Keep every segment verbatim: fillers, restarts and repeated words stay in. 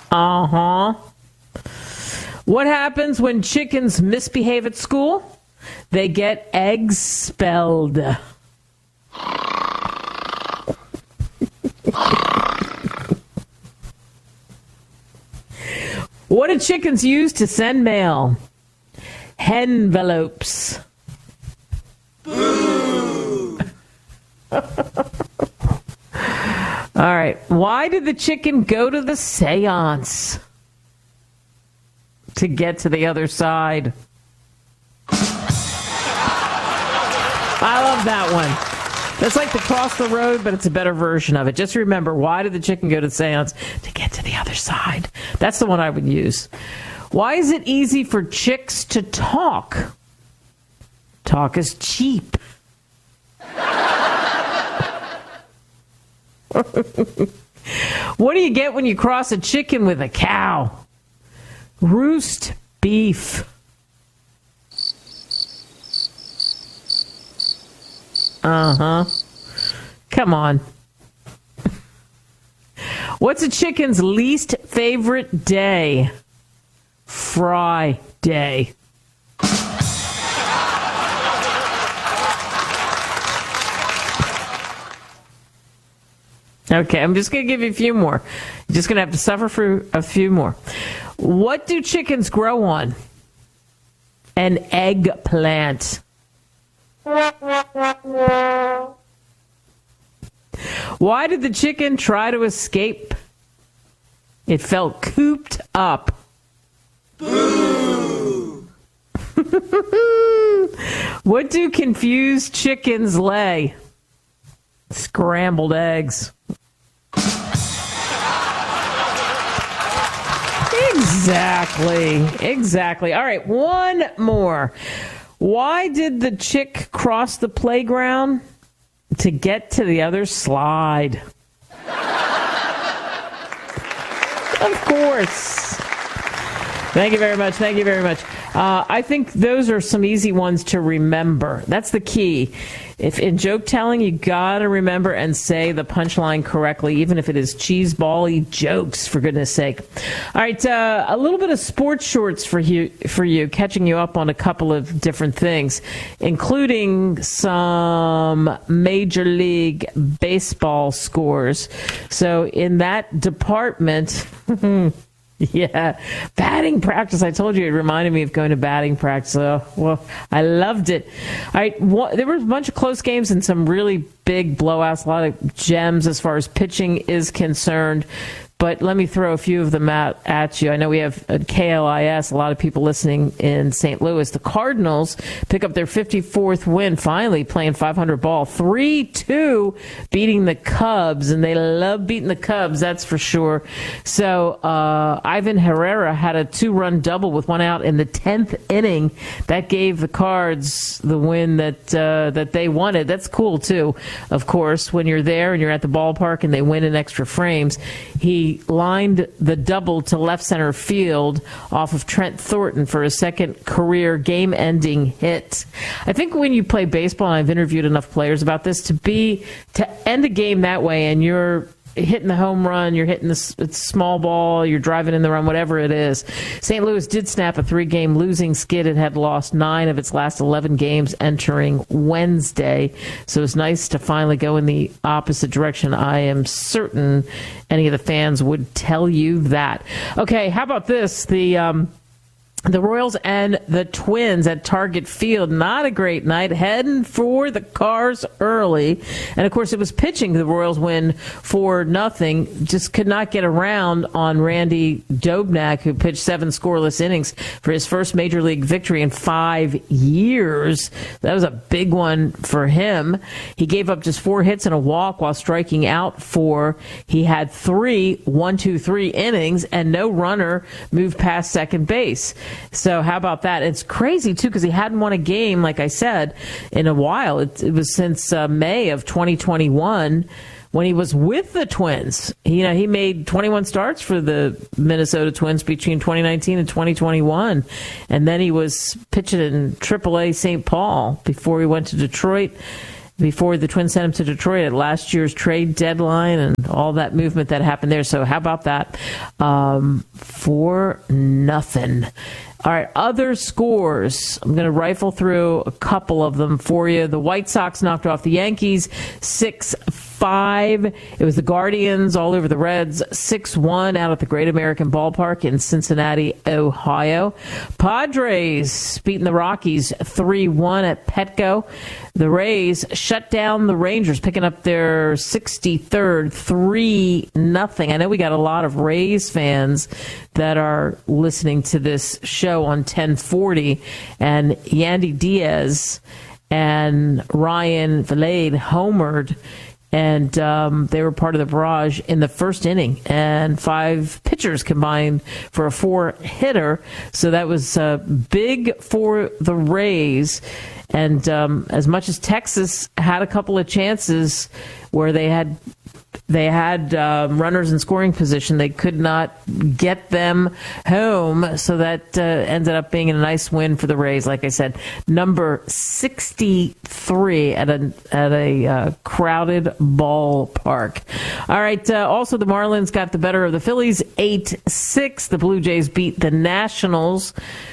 Uh-huh. What happens when chickens misbehave at school? They get eggs spelled. What do chickens use to send mail? Henvelopes. Boo! All right. Why did the chicken go to the seance? To get to the other side. I love that one. That's like the cross the road, but it's a better version of it. Just remember, why did the chicken go to the seance? To get to the other side. That's the one I would use. Why is it easy for chicks to talk? Talk is cheap. What do you get when you cross a chicken with a cow? Roost beef. Uh-huh. Come on. What's a chicken's least favorite day? Friday. Okay, I'm just going to give you a few more. You're just going to have to suffer for a few more. What do chickens grow on? An eggplant. Why did the chicken try to escape? It felt cooped up. Boo! What do confused chickens lay? Scrambled eggs. Exactly. Exactly. All right, one more. Why did the chick cross the playground? To get to the other slide. Of course. Thank you very much. Thank you very much. Uh, I think those are some easy ones to remember. That's the key. If in joke telling, you got to remember and say the punchline correctly, even if it is cheeseball-y jokes, for goodness sake. All right, uh, a little bit of sports shorts for you, for you, catching you up on a couple of different things, including some Major League Baseball scores. So in that department... Yeah, batting practice. I told you it reminded me of going to batting practice. Oh, well, I loved it. All right, well, there were a bunch of close games and some really big blowouts, a lot of gems as far as pitching is concerned. But let me throw a few of them out at you. I know we have at K L I S, a lot of people listening in Saint Louis. The Cardinals pick up their fifty-fourth win, finally playing five hundred ball. three two beating the Cubs, and they love beating the Cubs, that's for sure. So uh, Ivan Herrera had a two-run double with one out in the tenth inning. That gave the Cards the win that uh, that they wanted. That's cool, too, of course, when you're there and you're at the ballpark and they win in extra frames. He lined the double to left center field off of Trent Thornton for a second career game-ending hit. I think when you play baseball, and I've interviewed enough players about this, to be to end a game that way and you're hitting the home run, you're hitting the it's small ball, you're driving in the run, whatever it is. Saint Louis did snap a three-game losing skid. It had lost nine of its last eleven games entering Wednesday. So it's nice to finally go in the opposite direction. I am certain any of the fans would tell you that. Okay, how about this? The... Um, The Royals and the Twins at Target Field. Not a great night. Heading for the Cars early. And, of course, it was pitching. The Royals win four nothing. Just could not get around on Randy Dobnak, who pitched seven scoreless innings for his first Major League victory in five years. That was a big one for him. He gave up just four hits and a walk while striking out four. He had three one, two, three innings, and no runner moved past second base. So how about that? It's crazy, too, because he hadn't won a game, like I said, in a while. It, it was since uh, May of twenty twenty-one when he was with the Twins. You know, he made twenty-one starts for the Minnesota Twins between twenty nineteen and twenty twenty-one. And then he was pitching in triple A Saint Paul before he went to Detroit. before the Twins sent him to Detroit at last year's trade deadline and all that movement that happened there. So how about that? Um, for nothing. All right, other scores. I'm going to rifle through a couple of them for you. The White Sox knocked off the Yankees six five. It was the Guardians all over the Reds six one out at the Great American Ballpark in Cincinnati, Ohio. Padres beating the Rockies three one at Petco. The Rays shut down the Rangers, picking up their sixty-third three nothing. I know we got a lot of Rays fans that are listening to this show on ten forty, and Yandy Diaz and Ryan Vilade homered, and um, they were part of the barrage in the first inning, and five pitchers combined for a four-hitter. So that was uh, big for the Rays. And um, as much as Texas had a couple of chances where they had they had um, runners in scoring position, they could not get them home. So that uh, ended up being a nice win for the Rays. Like I said, number sixty-three at a at a uh, crowded ballpark. All right. Uh, also, the Marlins got the better of the Phillies, eight six. The Blue Jays beat the Nationals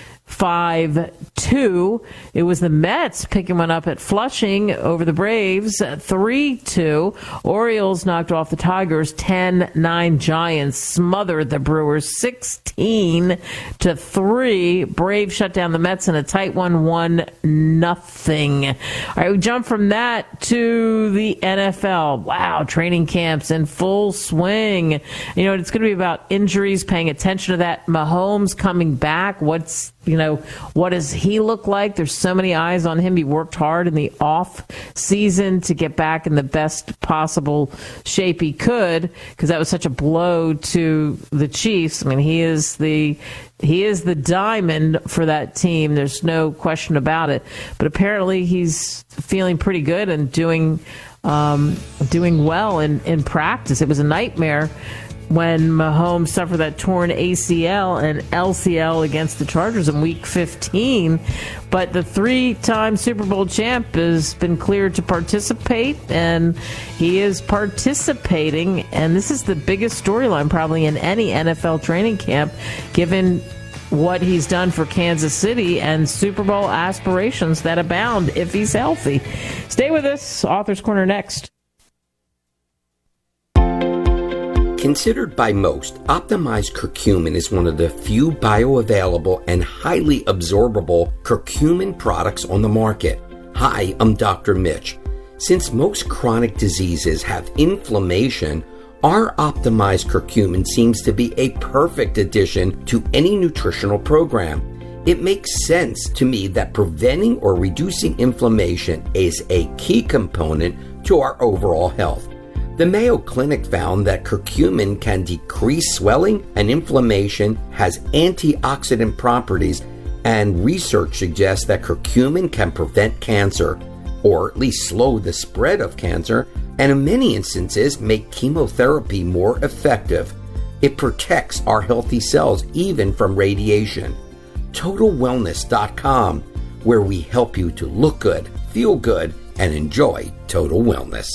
five two. It was the Mets picking one up at Flushing over the Braves, three two. Orioles knocked off the Tigers ten nine. Giants smothered the Brewers sixteen to three. Braves shut down the Mets in a tight one, one nothing. All right, we jump from that to the N F L. Wow, training camps in full swing. You know, it's going to be about injuries, paying attention to that. Mahomes coming back. What's You know, what does he look like? There's so many eyes on him. He worked hard in the off season to get back in the best possible shape he could, because that was such a blow to the Chiefs. I mean, he is the he is the diamond for that team. There's no question about it. But apparently he's feeling pretty good and doing um, doing well in, in practice. It was a nightmare when Mahomes suffered that torn A C L and L C L against the Chargers in Week fifteen. But the three-time Super Bowl champ has been cleared to participate, and he is participating. And this is the biggest storyline probably in any N F L training camp, given what he's done for Kansas City and Super Bowl aspirations that abound if he's healthy. Stay with us. Author's Corner next. Considered by most, optimized curcumin is one of the few bioavailable and highly absorbable curcumin products on the market. Hi, I'm Doctor Mitch. Since most chronic diseases have inflammation, our optimized curcumin seems to be a perfect addition to any nutritional program. It makes sense to me that preventing or reducing inflammation is a key component to our overall health. The Mayo Clinic found that curcumin can decrease swelling and inflammation, has antioxidant properties, and research suggests that curcumin can prevent cancer, or at least slow the spread of cancer, and in many instances make chemotherapy more effective. It protects our healthy cells even from radiation. Total Wellness dot com, where we help you to look good, feel good, and enjoy total wellness.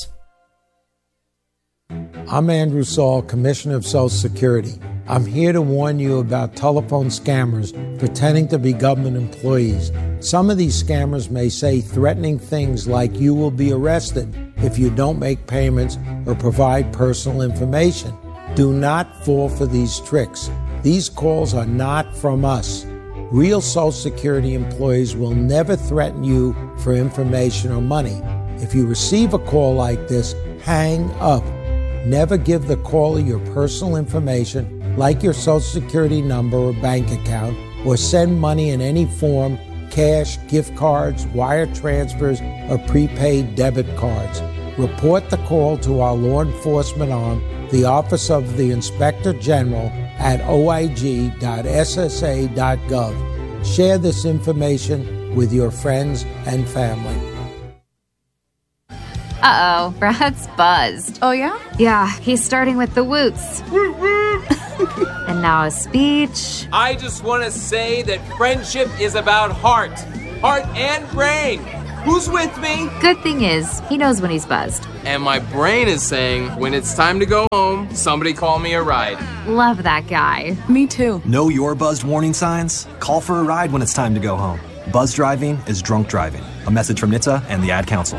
I'm Andrew Saul, Commissioner of Social Security. I'm here to warn you about telephone scammers pretending to be government employees. Some of these scammers may say threatening things like you will be arrested if you don't make payments or provide personal information. Do not fall for these tricks. These calls are not from us. Real Social Security employees will never threaten you for information or money. If you receive a call like this, hang up. Never give the caller your personal information, like your Social Security number or bank account, or send money in any form, cash, gift cards, wire transfers, or prepaid debit cards. Report the call to our law enforcement arm, the Office of the Inspector General, at O I G dot S S A dot gov. Share this information with your friends and family. Uh-oh, Brad's buzzed. Oh, yeah? Yeah, he's starting with the woots. And now a speech. I just want to say that friendship is about heart. Heart and brain. Who's with me? Good thing is, he knows when he's buzzed. And my brain is saying, when it's time to go home, somebody call me a ride. Love that guy. Me too. Know your buzzed warning signs? Call for a ride when it's time to go home. Buzz driving is drunk driving. A message from N H T S A and the Ad Council.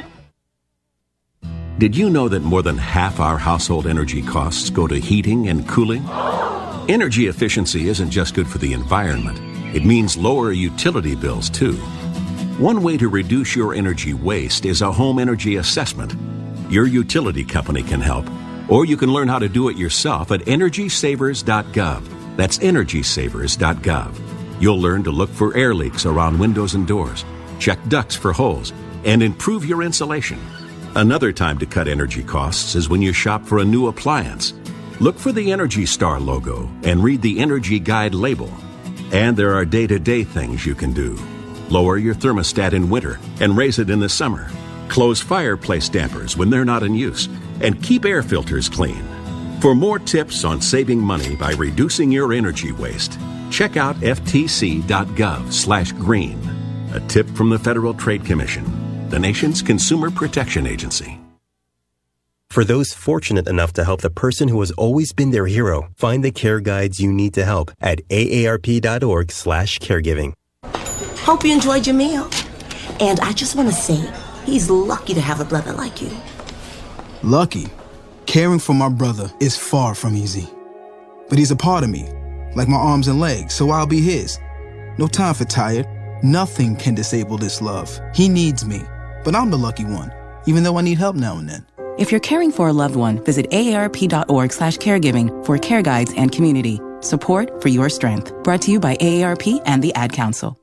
Did you know that more than half our household energy costs go to heating and cooling? Energy efficiency isn't just good for the environment. It means lower utility bills, too. One way to reduce your energy waste is a home energy assessment. Your utility company can help, or you can learn how to do it yourself at energy savers dot gov. That's energy savers dot gov. You'll learn to look for air leaks around windows and doors, check ducts for holes, and improve your insulation. Another time to cut energy costs is when you shop for a new appliance. Look for the Energy Star logo and read the Energy Guide label. And there are day-to-day things you can do. Lower your thermostat in winter and raise it in the summer. Close fireplace dampers when they're not in use. And keep air filters clean. For more tips on saving money by reducing your energy waste, check out f t c dot gov slash green. A tip from the Federal Trade Commission, the nation's consumer protection agency. For those fortunate enough to help the person who has always been their hero, find the care guides you need to help at a a r p dot org slash caregiving. Hope you enjoyed your meal. And I just want to say, he's lucky to have a brother like you. Lucky? Caring for my brother is far from easy. But he's a part of me, like my arms and legs, so I'll be his. No time for tired. Nothing can disable this love. He needs me, but I'm the lucky one, even though I need help now and then. If you're caring for a loved one, visit a a r p dot org slash caregiving for care guides and community. Support for your strength. Brought to you by A A R P and the Ad Council.